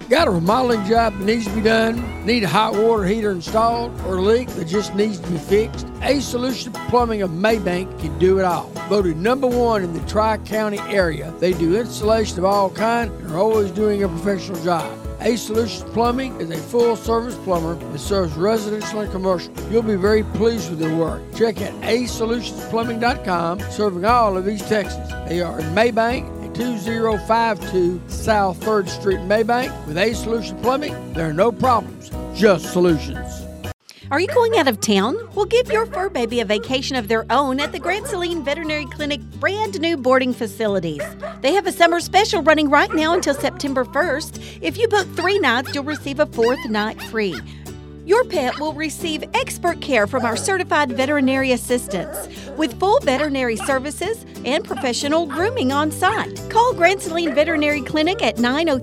Got a remodeling job that needs to be done? Need a hot water heater installed or a leak that just needs to be fixed? A Solution Plumbing of Maybank can do it all. Voted #1 in the Tri-County area. They do installation of all kinds and are always doing a professional job. A Solutions Plumbing is a full-service plumber that serves residential and commercial. You'll be very pleased with their work. Check out asolutionsPlumbing.com, serving all of East Texas. They are in Maybank, 2052 South 3rd Street in Maybank. With A Solution Plumbing, there are no problems, just solutions. Are you going out of town? Well, give your fur baby a vacation of their own at the Grand Saline Veterinary Clinic brand new boarding facilities. They have a summer special running right now until September 1st. If you book 3 nights, you'll receive a 4th night free. Your pet will receive expert care from our certified veterinary assistants with full veterinary services and professional grooming on site. Call Grand Saline Veterinary Clinic at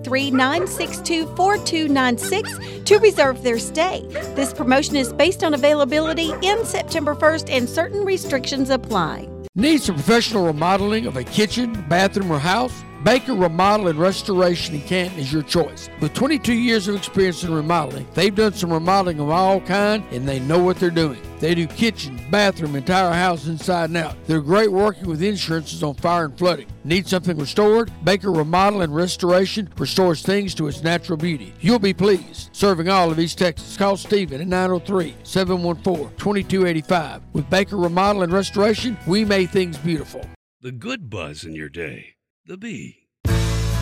903-962-4296 to reserve their stay. This promotion is based on availability in September 1st and certain restrictions apply. Need some professional remodeling of a kitchen, bathroom, or house? Baker Remodel and Restoration in Canton is your choice. With 22 years of experience in remodeling, they've done some remodeling of all kinds and they know what they're doing. They do kitchen, bathroom, entire house inside and out. They're great working with insurances on fire and flooding. Need something restored? Baker Remodel and Restoration restores things to its natural beauty. You'll be pleased. Serving all of East Texas. Call Stephen at 903-714-2285. With Baker Remodel and Restoration, we make things beautiful. The good buzz in your day. The bee.